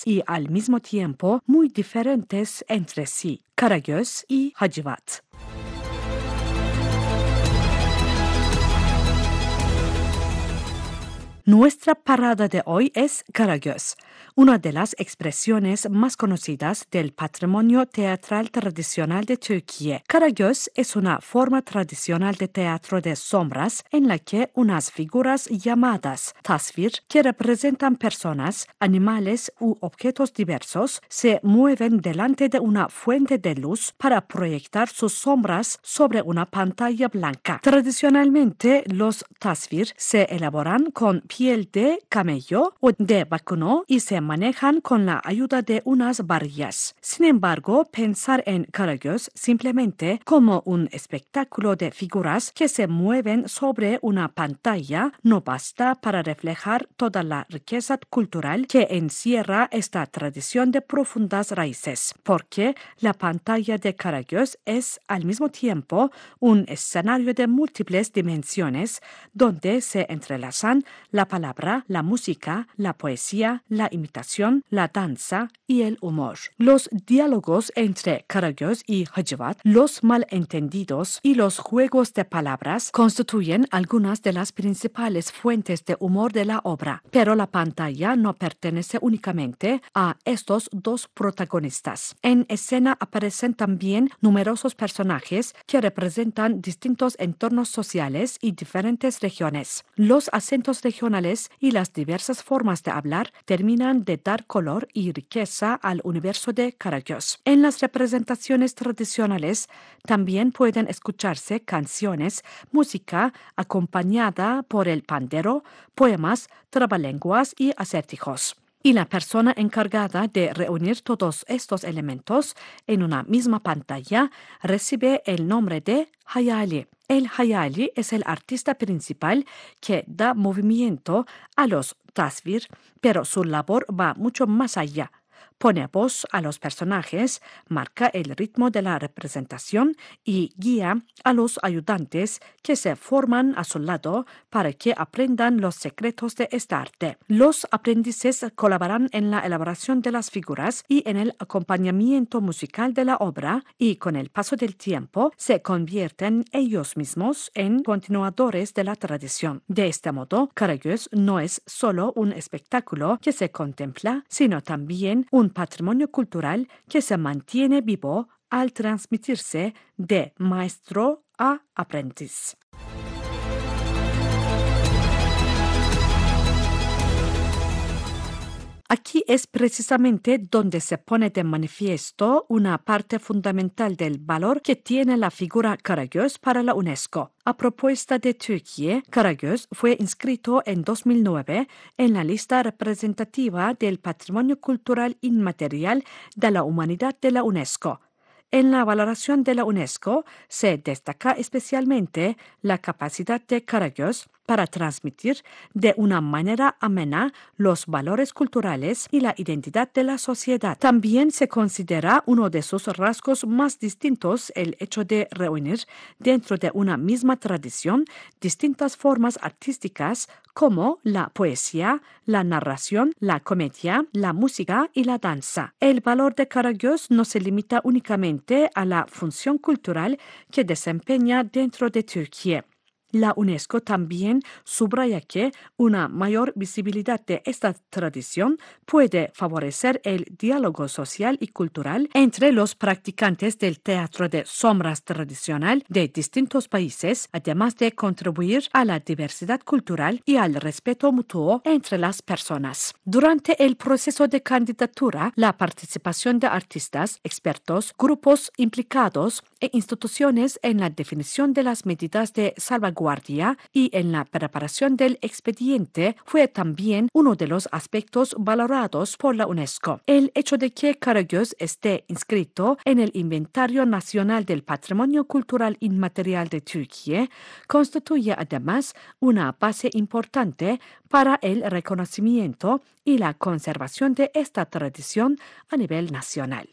y al mismo tiempo muy diferentes entre sí, Karagöz y Hacivat. Nuestra parada de hoy es Karagöz, una de las expresiones más conocidas del patrimonio teatral tradicional de Turquía. Karagöz es una forma tradicional de teatro de sombras en la que unas figuras llamadas tasvir, que representan personas, animales u objetos diversos, se mueven delante de una fuente de luz para proyectar sus sombras sobre una pantalla blanca. Tradicionalmente, los tasvir se elaboran con piel de camello o de vacuno y se manejan con la ayuda de unas varillas. Sin embargo, pensar en Karagöz simplemente como un espectáculo de figuras que se mueven sobre una pantalla no basta para reflejar toda la riqueza cultural que encierra esta tradición de profundas raíces, porque la pantalla de Karagöz es al mismo tiempo un escenario de múltiples dimensiones donde se entrelazan la palabra, la música, la poesía, la imitación, la danza y el humor. Los diálogos entre Karagöz y Hacivat, los malentendidos y los juegos de palabras constituyen algunas de las principales fuentes de humor de la obra, pero la pantalla no pertenece únicamente a estos dos protagonistas. En escena aparecen también numerosos personajes que representan distintos entornos sociales y diferentes regiones. Los acentos regionales y las diversas formas de hablar terminan de dar color y riqueza al universo de Karagöz. En las representaciones tradicionales también pueden escucharse canciones, música acompañada por el pandero, poemas, trabalenguas y acertijos. Y la persona encargada de reunir todos estos elementos en una misma pantalla recibe el nombre de hayali. El hayali es el artista principal que da movimiento a los tasvir, pero su labor va mucho más allá. Pone voz a los personajes, marca el ritmo de la representación y guía a los ayudantes que se forman a su lado para que aprendan los secretos de esta arte. Los aprendices colaboran en la elaboración de las figuras y en el acompañamiento musical de la obra y con el paso del tiempo se convierten ellos mismos en continuadores de la tradición. De este modo, Karagöz no es solo un espectáculo que se contempla, sino también un patrimonio cultural que se mantiene vivo al transmitirse de maestro a aprendiz. Aquí es precisamente donde se pone de manifiesto una parte fundamental del valor que tiene la figura Karagöz para la UNESCO. A propuesta de Turquía, Karagöz fue inscrito en 2009 en la lista representativa del Patrimonio Cultural Inmaterial de la Humanidad de la UNESCO. En la valoración de la UNESCO se destaca especialmente la capacidad de Karagöz para transmitir de una manera amena los valores culturales y la identidad de la sociedad. También se considera uno de sus rasgos más distintos el hecho de reunir dentro de una misma tradición distintas formas artísticas como la poesía, la narración, la comedia, la música y la danza. El valor de Karagöz no se limita únicamente a la función cultural que desempeña dentro de Turquía. La UNESCO también subraya que una mayor visibilidad de esta tradición puede favorecer el diálogo social y cultural entre los practicantes del teatro de sombras tradicional de distintos países, además de contribuir a la diversidad cultural y al respeto mutuo entre las personas. Durante el proceso de candidatura, la participación de artistas, expertos, grupos implicados e instituciones en la definición de las medidas de salvaguardia y en la preparación del expediente fue también uno de los aspectos valorados por la UNESCO. El hecho de que Karagöz esté inscrito en el Inventario Nacional del Patrimonio Cultural Inmaterial de Turquía constituye además una base importante para el reconocimiento y la conservación de esta tradición a nivel nacional.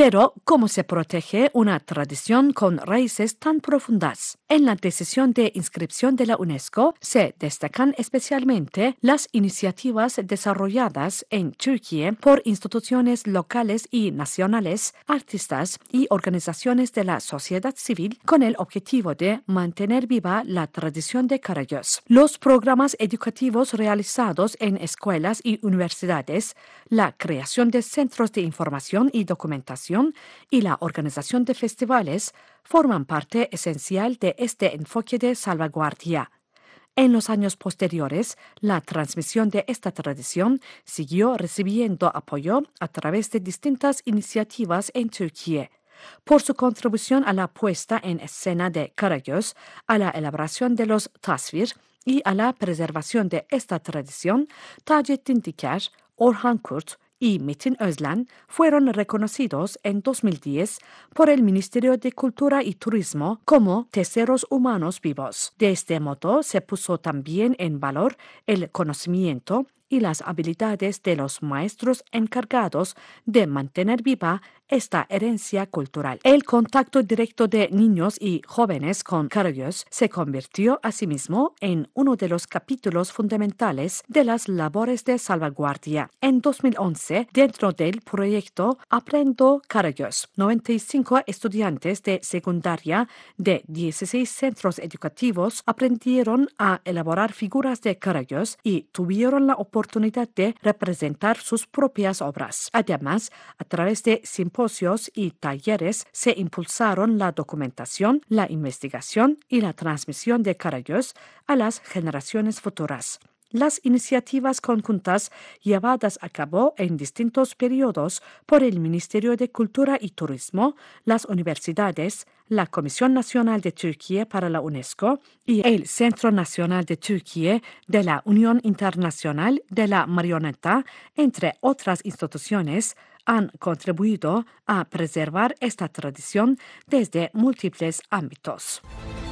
Pero, ¿cómo se protege una tradición con raíces tan profundas? En la decisión de inscripción de la UNESCO se destacan especialmente las iniciativas desarrolladas en Turquía por instituciones locales y nacionales, artistas y organizaciones de la sociedad civil con el objetivo de mantener viva la tradición de Karagöz. Los programas educativos realizados en escuelas y universidades, la creación de centros de información y documentación y la organización de festivales forman parte esencial de este enfoque de salvaguardia. En los años posteriores, la transmisión de esta tradición siguió recibiendo apoyo a través de distintas iniciativas en Turquía. Por su contribución a la puesta en escena de Karagöz, a la elaboración de los tasvir y a la preservación de esta tradición, Taceddin Diker, Orhan Kurt y Metin Özlan fueron reconocidos en 2010 por el Ministerio de Cultura y Turismo como tesoros humanos vivos. De este modo se puso también en valor el conocimiento y las habilidades de los maestros encargados de mantener viva esta herencia cultural. El contacto directo de niños y jóvenes con Karagöz se convirtió asimismo en uno de los capítulos fundamentales de las labores de salvaguardia. En 2011, dentro del proyecto Aprendo Karagöz, 95 estudiantes de secundaria de 16 centros educativos aprendieron a elaborar figuras de Karagöz y tuvieron la oportunidad de representar sus propias obras. Además, a través de simposios y talleres se impulsaron la documentación, la investigación y la transmisión de Karagöz a las generaciones futuras. Las iniciativas conjuntas llevadas a cabo en distintos periodos por el Ministerio de Cultura y Turismo, las universidades, la Comisión Nacional de Turquía para la UNESCO y el Centro Nacional de Turquía de la Unión Internacional de la Marioneta, entre otras instituciones, han contribuido a preservar esta tradición desde múltiples ámbitos.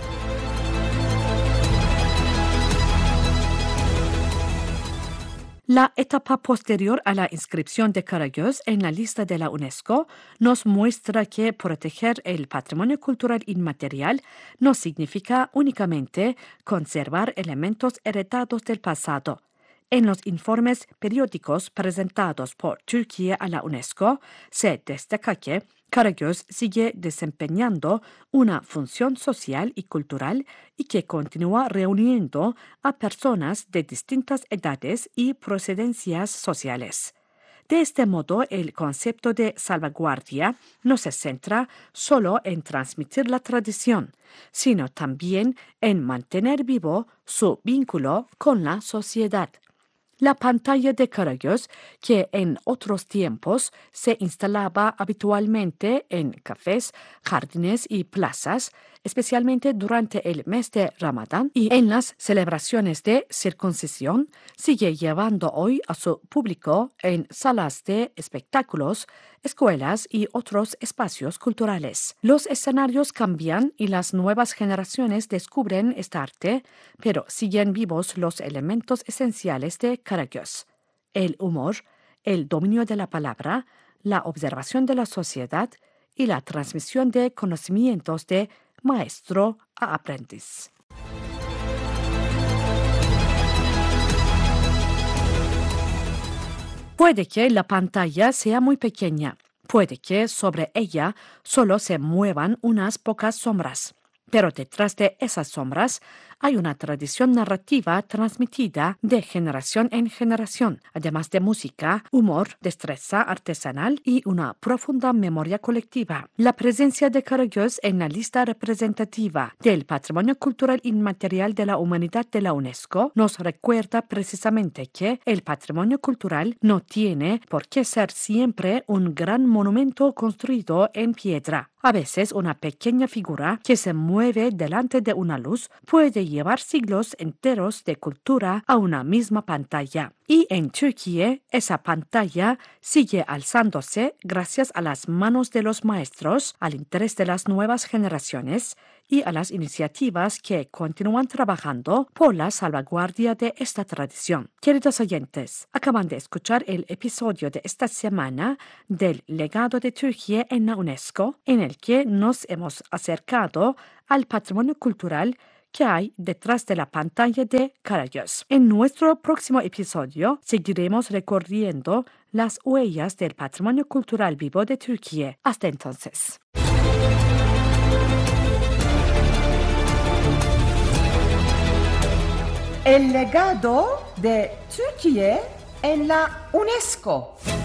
La etapa posterior a la inscripción de Karagöz en la lista de la UNESCO nos muestra que proteger el patrimonio cultural inmaterial no significa únicamente conservar elementos heredados del pasado. En los informes periódicos presentados por Turquía a la UNESCO, se destaca que Karagöz sigue desempeñando una función social y cultural y que continúa reuniendo a personas de distintas edades y procedencias sociales. De este modo, el concepto de salvaguardia no se centra solo en transmitir la tradición, sino también en mantener vivo su vínculo con la sociedad. La pantalla de Karagöz, que en otros tiempos se instalaba habitualmente en cafés, jardines y plazas, especialmente durante el mes de Ramadán y en las celebraciones de circuncisión, sigue llevando hoy a su público en salas de espectáculos, escuelas y otros espacios culturales. Los escenarios cambian y las nuevas generaciones descubren esta arte, pero siguen vivos los elementos esenciales de Karagöz: el humor, el dominio de la palabra, la observación de la sociedad y la transmisión de conocimientos de maestro a aprendiz. Puede que la pantalla sea muy pequeña, puede que sobre ella solo se muevan unas pocas sombras, pero detrás de esas sombras hay una tradición narrativa transmitida de generación en generación, además de música, humor, destreza artesanal y una profunda memoria colectiva. La presencia de Karagöz en la lista representativa del Patrimonio Cultural Inmaterial de la Humanidad de la UNESCO nos recuerda precisamente que el patrimonio cultural no tiene por qué ser siempre un gran monumento construido en piedra. A veces una pequeña figura que se mueve delante de una luz puede llevar siglos enteros de cultura a una misma pantalla. Y en Turquía, esa pantalla sigue alzándose gracias a las manos de los maestros, al interés de las nuevas generaciones y a las iniciativas que continúan trabajando por la salvaguardia de esta tradición. Queridos oyentes, acaban de escuchar el episodio de esta semana del legado de Turquía en la UNESCO, en el que nos hemos acercado al patrimonio cultural que hay detrás de la pantalla de Karagöz. En nuestro próximo episodio seguiremos recorriendo las huellas del patrimonio cultural vivo de Turquía. Hasta entonces. El legado de Turquía en la UNESCO.